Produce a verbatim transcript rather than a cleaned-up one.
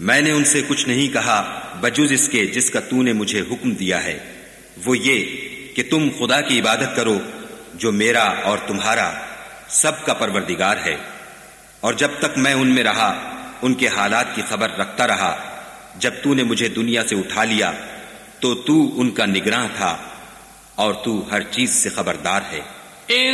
मैंने उनसे कुछ नहीं कहा बजुज इसके जिसका तूने मुझे हुक्म दिया है, वो ये कि तुम खुदा की इबादत करो जो मेरा और तुम्हारा सबका परवरदिगार है। और जब तक मैं उनमें रहा उनके हालात की खबर रखता रहा। जब तूने मुझे दुनिया से उठा लिया तो तू उनका निगरान था और तू हर चीज से खबरदार है।